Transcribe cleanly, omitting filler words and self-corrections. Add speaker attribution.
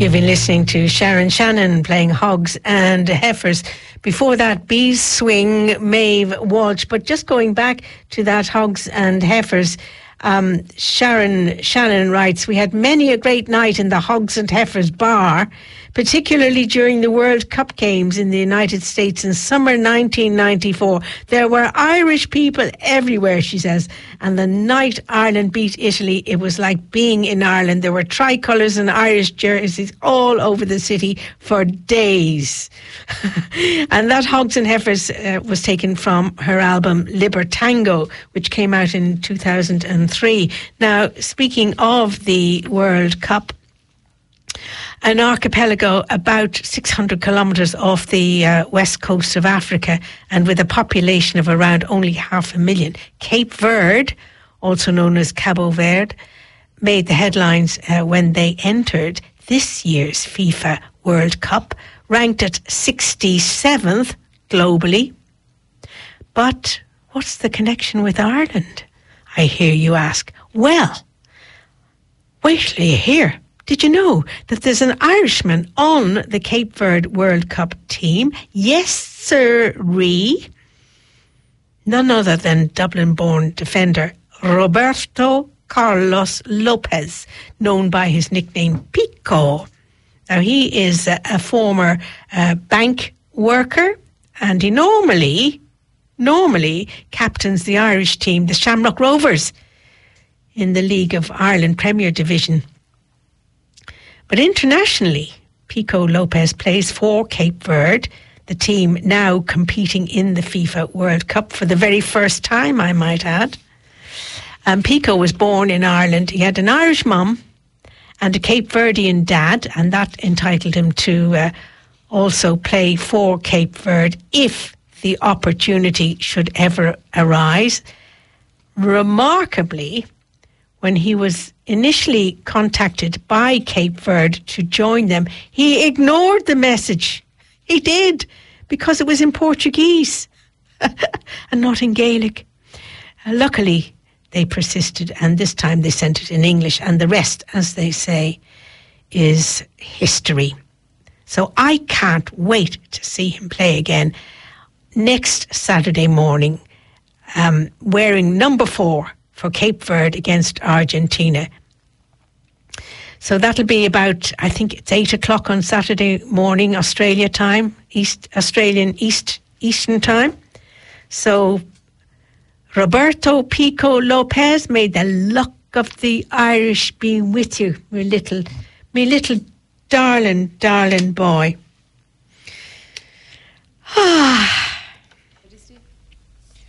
Speaker 1: You've been listening to Sharon Shannon playing Hogs and Heifers. Before that, Bees Swing, Maeve Walsh. But just going back to that Hogs and Heifers, Sharon Shannon writes, we had many a great night in the Hogs and Heifers bar, particularly during the World Cup games in the United States in summer 1994. There were Irish people everywhere, she says, and the night Ireland beat Italy, it was like being in Ireland. There were tricolours and Irish jerseys all over the city for days. And that Hogs and Heifers was taken from her album Libertango, which came out in 2003. Now, speaking of the World Cup, an archipelago about 600 kilometres off the west coast of Africa and with a population of around only 500,000. Cape Verde, also known as Cabo Verde, made the headlines when they entered this year's FIFA World Cup, ranked at 67th globally. But what's the connection with Ireland, I hear you ask? Well, wait till you hear. Did you know that there's an Irishman on the Cape Verde World Cup team? Yes, sirree. None other than Dublin-born defender Roberto Carlos Lopez, known by his nickname Pico. Now, he is a former bank worker, and he normally captains the Irish team, the Shamrock Rovers, in the League of Ireland Premier Division. But internationally, Pico Lopez plays for Cape Verde, the team now competing in the FIFA World Cup for the very first time, I might add. Pico was born in Ireland. He had an Irish mum and a Cape Verdean dad, and that entitled him to also play for Cape Verde if the opportunity should ever arise. Remarkably, when he was initially contacted by Cape Verde to join them, he ignored the message. He did, because it was in Portuguese and not in Gaelic. Luckily, they persisted, and this time they sent it in English, and the rest, as they say, is history. So I can't wait to see him play again next Saturday morning, wearing number 4 for Cape Verde against Argentina. So that'll be about, I think it's 8 o'clock on Saturday morning, Australia time, Eastern time. So Roberto Pico Lopez, may the luck of the Irish be with you, my little darling boy.